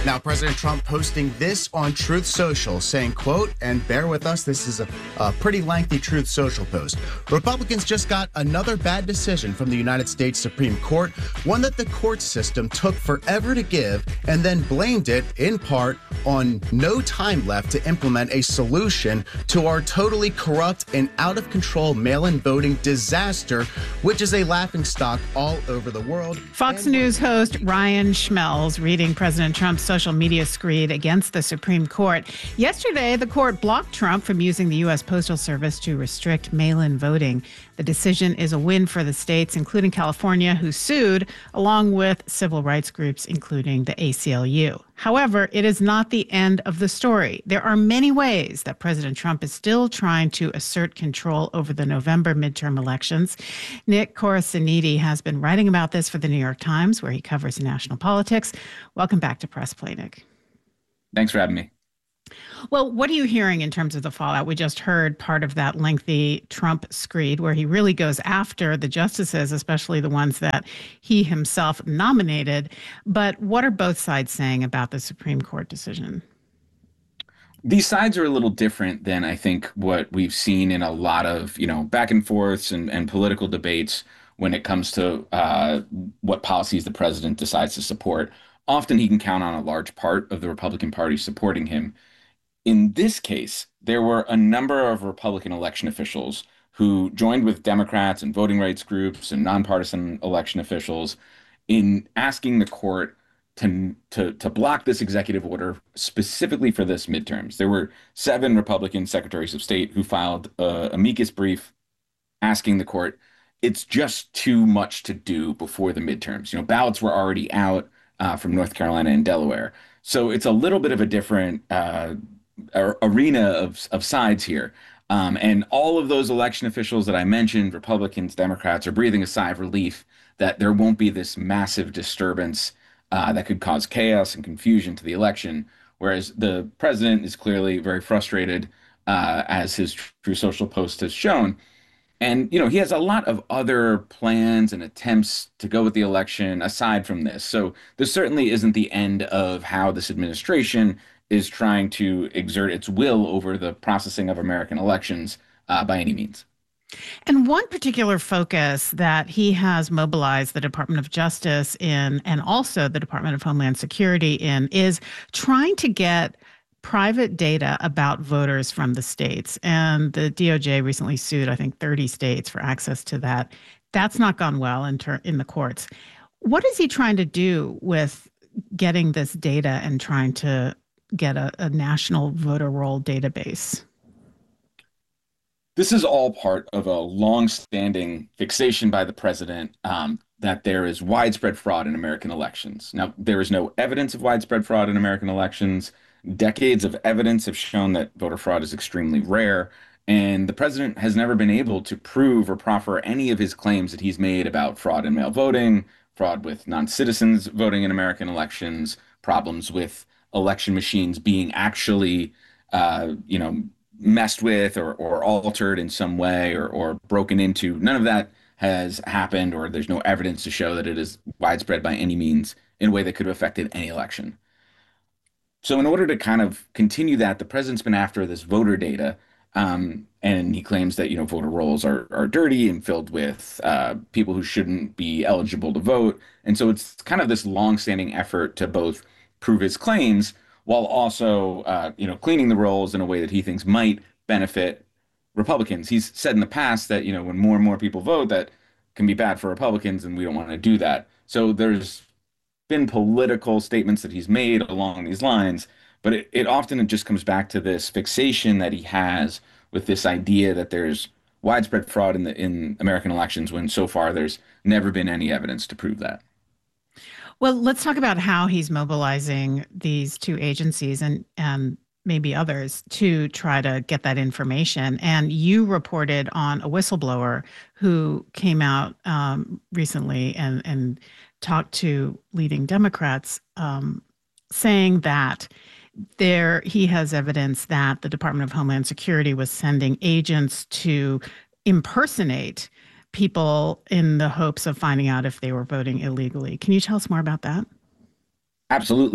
Now, President Trump posting this on Truth Social, saying, quote, and bear with us, this is a pretty lengthy Truth Social post. Republicans just got another bad decision from the United States Supreme Court, one that the court system took forever to give and then blamed it, in part, on no time left to implement a solution to our totally corrupt and out-of-control mail-in voting disaster, which is a laughingstock all over the world. Fox News host Ryan Schmelz reading President Trump's social media screed against the Supreme Court. Yesterday, the court blocked Trump from using the U.S. Postal Service to restrict mail-in voting. The decision is a win for the states, including California, who sued, along with civil rights groups, including the ACLU. However, it is not the end of the story. There are many ways that President Trump is still trying to assert control over the November midterm elections. Nick Corasaniti has been writing about this for the New York Times, where he covers national politics. Welcome back to Press Play, Nick. Thanks for having me. Well, what are you hearing in terms of the fallout? We just heard part of that lengthy Trump screed where he really goes after the justices, especially the ones that he himself nominated. But what are both sides saying about the Supreme Court decision? These sides are a little different than I think what we've seen in a lot of, back and forths and political debates when it comes to what policies the president decides to support. Often he can count on a large part of the Republican Party supporting him. In this case, there were a number of Republican election officials who joined with Democrats and voting rights groups and nonpartisan election officials in asking the court to block this executive order specifically for this midterms. There were 7 Republican secretaries of state who filed an amicus brief asking the court, it's just too much to do before the midterms. Ballots were already out from North Carolina and Delaware. So it's a little bit of a different arena of sides here. And all of those election officials that I mentioned, Republicans, Democrats, are breathing a sigh of relief that there won't be this massive disturbance that could cause chaos and confusion to the election. Whereas the president is clearly very frustrated, as his Truth Social post has shown. And, he has a lot of other plans and attempts to go with the election aside from this. So this certainly isn't the end of how this administration is trying to exert its will over the processing of American elections by any means. And one particular focus that he has mobilized the Department of Justice in, and also the Department of Homeland Security in, is trying to get private data about voters from the states. And the DOJ recently sued, I think, 30 states for access to that. That's not gone well in the courts. What is he trying to do with getting this data and trying to get a national voter roll database? This is all part of a long-standing fixation by the president that there is widespread fraud in American elections. Now, there is no evidence of widespread fraud in American elections. Decades of evidence have shown that voter fraud is extremely rare, and the president has never been able to prove or proffer any of his claims that he's made about fraud in mail voting, fraud with non-citizens voting in American elections, problems with election machines being actually, messed with or altered in some way or broken into. None of that has happened, or there's no evidence to show that it is widespread by any means in a way that could have affected any election. So in order to kind of continue that, the president's been after this voter data, and he claims that, voter rolls are dirty and filled with people who shouldn't be eligible to vote. And so it's kind of this long-standing effort to both prove his claims while also, cleaning the rolls in a way that he thinks might benefit Republicans. He's said in the past that, when more and more people vote, that can be bad for Republicans, and we don't want to do that. So there's been political statements that he's made along these lines, but it often just comes back to this fixation that he has with this idea that there's widespread fraud in American elections, when so far there's never been any evidence to prove that. Well, let's talk about how he's mobilizing these 2 agencies and maybe others to try to get that information. And you reported on a whistleblower who came out recently and talked to leading Democrats, saying that he has evidence that the Department of Homeland Security was sending agents to impersonate people in the hopes of finding out if they were voting illegally. Can you tell us more about that? Absolutely.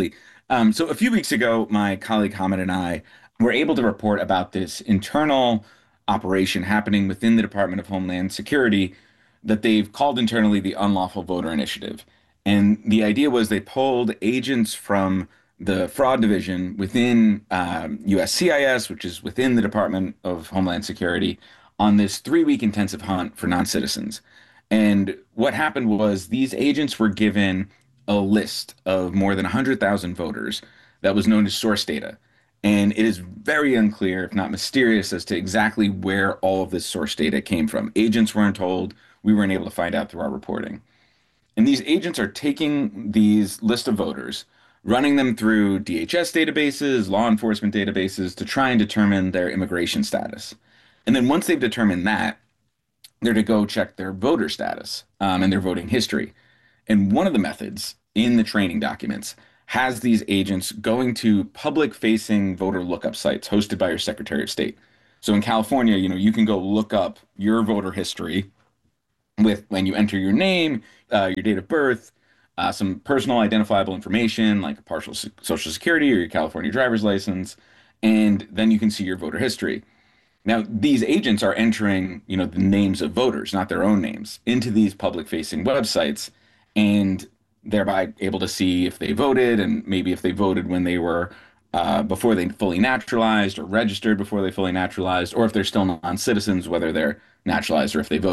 So a few weeks ago, my colleague Hamid and I were able to report about this internal operation happening within the Department of Homeland Security that they've called internally the Unlawful Voter Initiative. And the idea was they pulled agents from the fraud division within USCIS, which is within the Department of Homeland Security, on this 3 week intensive hunt for non-citizens. And what happened was these agents were given a list of more than 100,000 voters that was known as source data. And it is very unclear, if not mysterious, as to exactly where all of this source data came from. Agents weren't told. We weren't able to find out through our reporting. And these agents are taking these list of voters, running them through DHS databases, law enforcement databases to try and determine their immigration status. And then once they've determined that, they're to go check their voter status and their voting history. And one of the methods in the training documents has these agents going to public facing voter lookup sites hosted by your Secretary of State. So in California, you can go look up your voter history with when you enter your name, your date of birth, some personal identifiable information like a partial social security or your California driver's license, and then you can see your voter history. Now, these agents are entering, the names of voters, not their own names, into these public-facing websites, and thereby able to see if they voted and maybe if they voted when they were before they fully naturalized or registered before they fully naturalized, or if they're still non-citizens, whether they're naturalized or if they voted.